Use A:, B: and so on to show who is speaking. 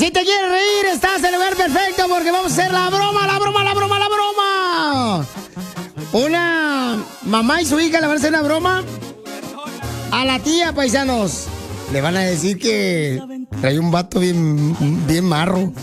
A: Si te quieres reír, estás en el lugar perfecto porque vamos a hacer la broma, la broma, la broma, la broma. Una mamá y su hija le van a hacer una broma a la tía, paisanos. Le van a decir que trae un vato bien marro.